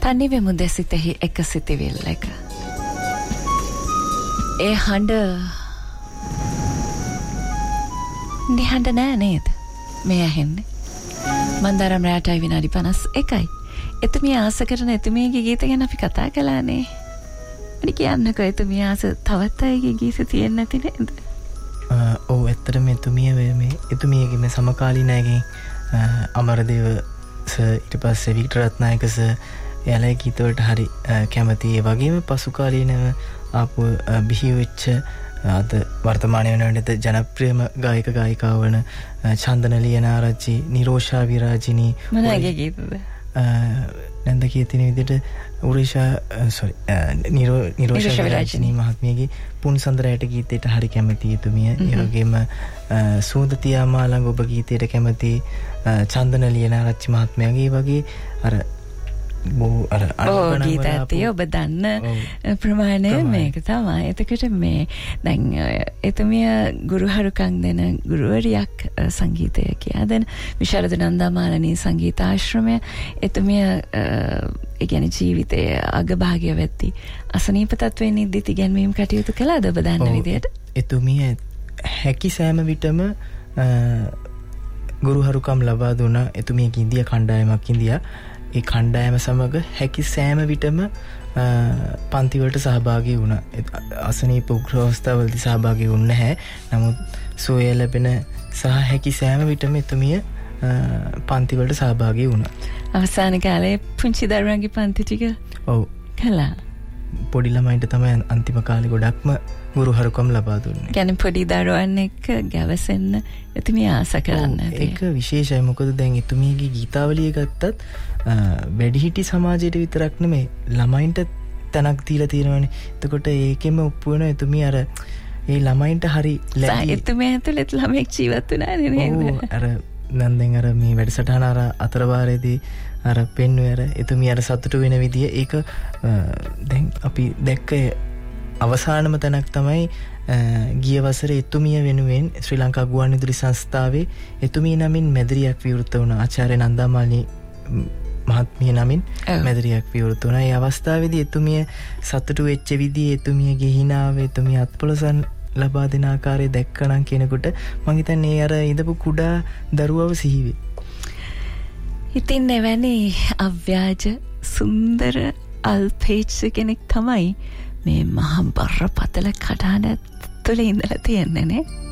තනිවෙමු දෙසිතෙහි එක සිතිවිල්ල එක. ඒ හඬ නිහඬ නෑ නේද? මේ ඇහෙන්නේ. මන්දාරම් රාටයි විනාඩි 51යි. එතුමිය ආස කරන එතුමියගේ ගීත ගැන අපි කතා කළානේ. අනි කියන්නකෝ එතුමිය ආස තවත් අයගේ ගීත තියෙන්නේ නැති නේද? ඔව් ඇත්තටම එතුමියගේ මේ සමකාලීනයකින් අමරදේව සර් ඊට පස්සේ වික්ටර් රත්නායක සර් එයාලගේ ගීත වලට හරි කැමති. ඒ වගේම පසු කාලීනව ආපු බිහි වෙච්ච අද වර්තමානයේ වෙනකොට ජනප්‍රියම ගායක ගායිකාව වන චන්දන ලියනාරච්චි, නිරෝෂා විරාජිනී මොනවාගේ ගීතද? නැන්ද කියතින විදිහට නිරෝෂා විරාජිනී මහත්මියගේ පුන්සඳරයට ගීතයට හරි කැමති එතුමිය. ඒ වගේම සූදතියා මාළඟ ඔබ ගීතයට කැමති චන්දන ලියනාරච්චි මහත්මයාගේ වගේ අර ගීත ඇතිය ඔබ දන්න ප්‍රමාණය මේක තමයි. එතකොට මේ දැන් එතුමිය ගුරුහරුකම් දෙන ගුරුවරියක් සංගීතය කියා දෙන විශාරද නන්දාමාලනී සංගීතාශ්‍රමය. එතුමිය ඒ කියන්නේ ජීවිතයේ අගභාගය වෙද්දී අසනීප තත්වෙන් ඉද්දිත් ඉගෙනීම් කටයුතු කළාද ඔබ දන්න විදියට? එතුමිය හැකි සෑම විටම ගුරුහරුකම් ලබා දුන එතුමියගේ ඉන්දියා කණ්ඩායමක් ඉන්දියා. ඒ කණ්ඩායම සමග හැකි සෑම විටම පන්තිවලට සහභාගී වුණා. අසනීප උග්‍ර අවස්ථාවලදී සහභාගී වුණ නැහැ. නමුත් සුවය ලැබෙන සහ හැකි සෑම විටම එතුමිය පන්තිවලට සහභාගී වුණා. අවසාන කාලේ පුංචි දරුවන්ගේ පන්ති ටික ඔව් කළා. පොඩි ළමයින්ට තමයි අන්තිම කාලේ ගොඩක්ම ගුරුහරුකම් ලබා දුන්නේ. කියන්නේ පොඩි දරුවන් එක්ක ගැවසෙන්න එතුමිය ආස කරන්නේ. ඒක විශේෂයි. මොකද දැන් එතුමියගේ ගීතාවලිය ගත්තත් වැඩිහිටි සමාජයට විතරක් නෙමෙයි ළමයින්ට තැනක් දීලා තියෙනවානේ. එතකොට ඒකෙම ඔප්පු වෙන එතුමිය අර ඒ ළමයින්ට හරි ලැබි එතුමිය ඇතුළේ ළමෙක් ජීවත් වුණා නේද? අර නන්දෙන් අර මේ වැඩසටහන අර අතරවාරයේදී අර පෙන්වුවේ අර එතුමිය අර සතුටු වෙන විදිය ඒක දැන් අපි දැක්ක අවසානම තැනක් තමයි ගිය වසරේ එතුමිය වෙනුවෙන් ශ්‍රී ලංකා ගුවන්විදුලි සංස්ථාවේ එතුමිය නමින් මැදිරියක් විවෘත වුණා. ආචාර්ය නන්දාමාලනී මහත්මිය නමින් මැදිරියක් විවෘත වුණා. ඒ අවස්ථාවේදී එතුමිය සතුටු වෙච්ච විදිය, එතුමියගේ හිනාව, එතුමිය අත්පොලසන් ලබා දෙන ආකාරය දැක්කනම් කෙනෙකුට මං හිතන්නේ අර ඉඳපු කුඩා දරුවව සිහි වේ. ඉතින් එවැනි අව්‍යාජ සුන්දර අල්පේච්ච කෙනෙක් තමයි මේ මහා බරපතල කටහඬ තුළ ඉඳලා තියෙන්නේ නේ.